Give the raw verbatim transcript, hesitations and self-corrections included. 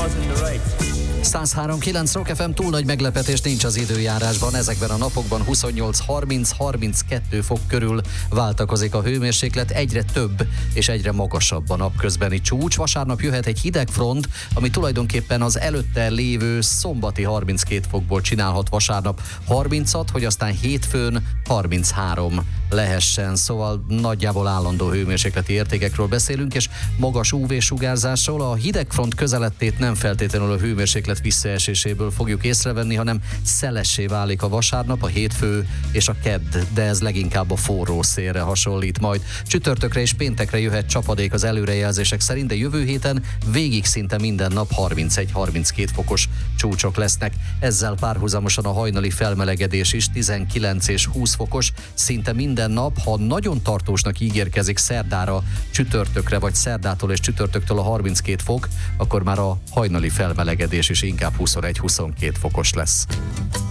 száz három kilenc Rock ef em, túl nagy meglepetés nincs az időjárásban. Ezekben a napokban huszonnyolc harminc harminckettő fok körül váltakozik a hőmérséklet, egyre több és egyre magasabb a napközbeni csúcs. Vasárnap jöhet egy hideg front, ami tulajdonképpen az előtte lévő szombati harminckét fokból csinálhat vasárnap harmincat, hogy aztán hétfőn harminchárom lehessen. Szóval nagyjából állandó hőmérsékleti értékekről beszélünk, és magas ú vé-sugárzásról. A hidegfront közelettét nem feltétlenül a hőmérséklet visszaeséséből fogjuk észrevenni, hanem szelessé válik a vasárnap, a hétfő és a kedd, de ez leginkább a forró szélre hasonlít majd. Csütörtökre és péntekre jöhet csapadék az előrejelzések szerint, de jövő héten végig szinte minden nap harmincegy harminckét fokos csúcsok lesznek. Ezzel párhuzamosan a hajnali felmelegedés is tizenkilenc és húsz fokos, szinte minden nap. Ha nagyon tartósnak ígérkezik szerdára, csütörtökre, vagy szerdától és csütörtöktől a harminckét fok, akkor már a hajnali felmelegedés is inkább huszonegy-huszonkét fokos lesz.